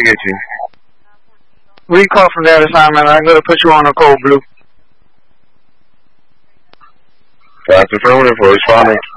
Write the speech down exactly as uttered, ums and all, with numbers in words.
get you. Recall from that assignment. I'm going to put you on a code blue. That's affirmative for responding.